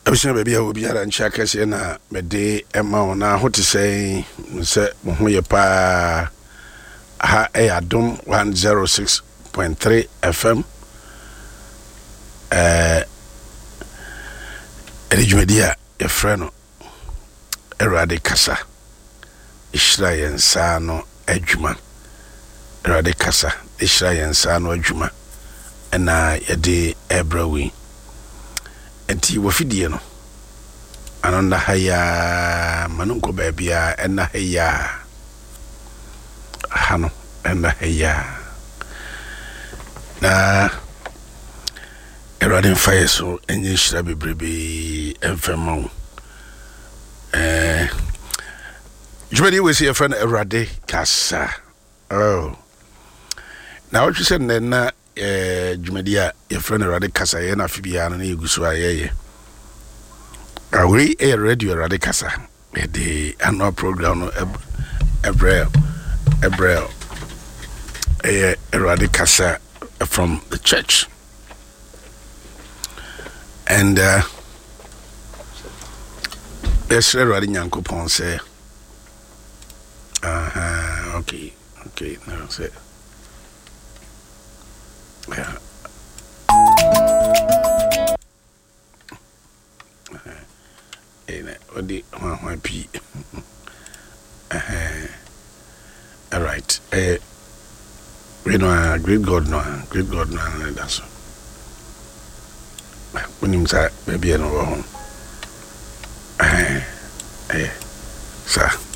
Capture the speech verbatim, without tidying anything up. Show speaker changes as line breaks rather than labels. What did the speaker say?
abusua baby a obi ara ncha kase na mede ema ona ho te sei se mo ho ye pa ha e adom one oh six point three F M eh Ejumedi e freno Erade Kasa Ishra yensa no adwuma Erade Kasa Ishra yensa no adwuma ena yede ebrawi enti wofidie no anonda haya manunko baabia ena haya hano ena haya na Erade mfaye so enye shira bebrebe emfema eh Jumedi we see a friend Erade Kasa oh now what you said na eh Jumedi a your friend Erade Kasa ye na fibia na yegusu ayeye awri e radio Erade Kasa e the annual program no Ebrel Ebrel eh Erade Kasa from the church. And uh yes, Erade Nyankopon say uh-huh, okay, okay, now say yeah. Uh-huh. Eh, what the one p uh-huh. All right. Eh, we know great God no, great God no, that's when him say baby no home. Eh, eh, sir.